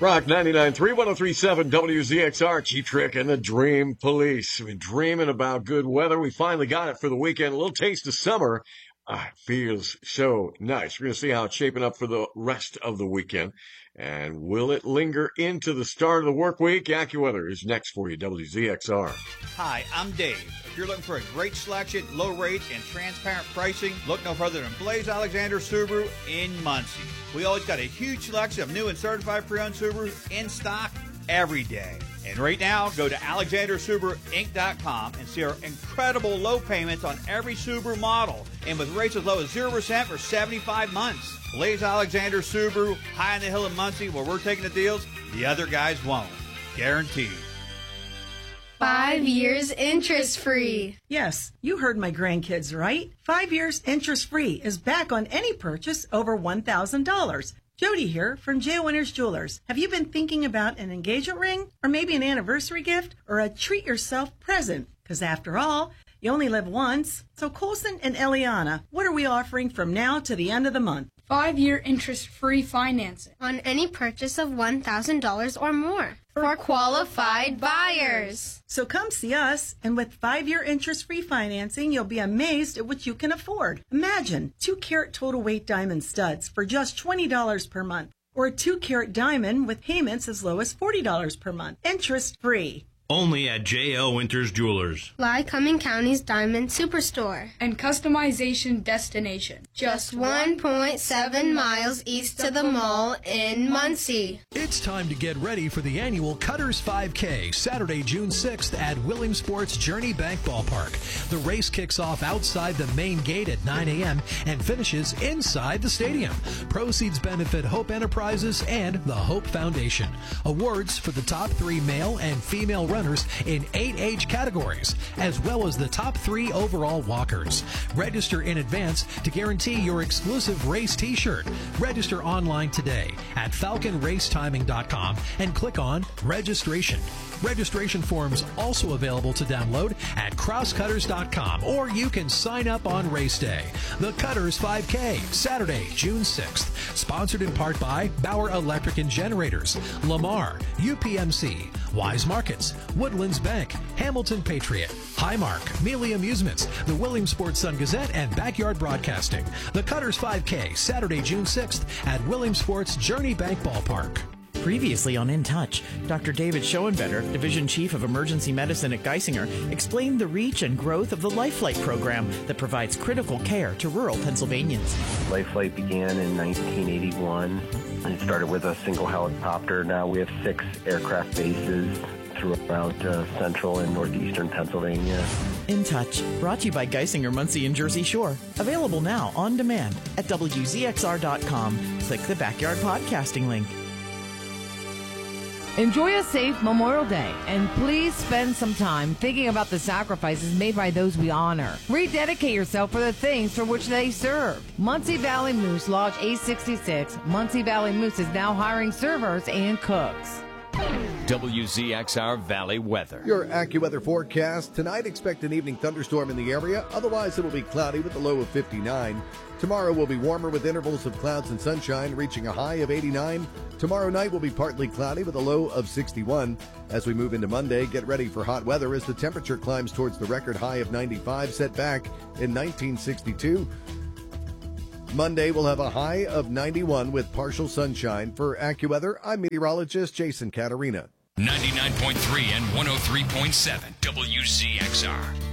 Rock 99.3, 103.7 WZXR, Cheap Trick and the Dream Police. We've been dreaming about good weather. We finally got it for the weekend. A little taste of summer. It feels so nice. We're going to see how it's shaping up for the rest of the weekend. And will it linger into the start of the work week? AccuWeather is next for you, WZXR. Hi, I'm Dave. If you're looking for a great selection, low rates, and transparent pricing, look no further than Blaze Alexander Subaru in Muncie. We always got a huge selection of new and certified pre-owned Subarus in stock every day. And right now, go to AlexanderSubaruInc.com and see our incredible low payments on every Subaru model, and with rates as low as 0% for 75 months. Blaze Alexander Subaru, high on the hill in Muncie, where we're taking the deals the other guys won't. Guaranteed. 5 years interest-free. Yes, you heard my grandkids right. 5 years interest-free is back on any purchase over $1,000. Jody here from J. Winters Jewelers. Have you been thinking about an engagement ring or maybe an anniversary gift or a treat-yourself present? Because after all, you only live once. So Colson and Eliana, what are we offering from now to the end of the month? 5-year interest-free financing on any purchase of $1,000 or more for qualified buyers. So come see us, and with 5-year interest-free financing, you'll be amazed at what you can afford. Imagine 2-carat total weight diamond studs for just $20 per month, or a 2-carat diamond with payments as low as $40 per month, interest-free. Only at J.L. Winters Jewelers. Lycoming County's Diamond Superstore. And customization destination. Just 1.7 miles east of the mall in Muncie. It's time to get ready for the annual Cutters 5K, Saturday, June 6th at Williamsport's Journey Bank Ballpark. The race kicks off outside the main gate at 9 a.m. and finishes inside the stadium. Proceeds benefit Hope Enterprises and the Hope Foundation. Awards for the top 3 male and female runners in 8 age categories, as well as the top 3 overall walkers. Register in advance to guarantee your exclusive race t-shirt. Register online today at falconracetiming.com and click on registration. Registration forms also available to download at crosscutters.com, or you can sign up on race day. The Cutters 5K, Saturday, June 6th. Sponsored in part by Bauer Electric and Generators, Lamar, UPMC, Wise Markets, Woodlands Bank, Hamilton Patriot, Highmark, Mealy Amusements, the Williamsport Sun Gazette, and Backyard Broadcasting. The Cutters 5K, Saturday, June 6th at Williamsport's Journey Bank Ballpark. Previously on In Touch, Dr. David Schoenvetter, Division Chief of Emergency Medicine at Geisinger, explained the reach and growth of the LifeFlight program that provides critical care to rural Pennsylvanians. LifeFlight began in 1981. It started with a single helicopter. Now we have 6 aircraft bases throughout central and northeastern Pennsylvania. In Touch, brought to you by Geisinger, Muncie, and Jersey Shore. Available now on demand at WZXR.com. Click the Backyard Podcasting link. Enjoy a safe Memorial Day, and please spend some time thinking about the sacrifices made by those we honor. Rededicate yourself for the things for which they served. Muncie Valley Moose Lodge 866. Muncie Valley Moose is now hiring servers and cooks. WZXR Valley weather. Your AccuWeather forecast. Tonight, expect an evening thunderstorm in the area. Otherwise, it will be cloudy with a low of 59. Tomorrow will be warmer with intervals of clouds and sunshine, reaching a high of 89. Tomorrow night will be partly cloudy with a low of 61. As we move into Monday, get ready for hot weather as the temperature climbs towards the record high of 95 set back in 1962. Monday will have a high of 91 with partial sunshine. For AccuWeather, I'm meteorologist Jason Caterina. 99.3 and 103.7 WZXR.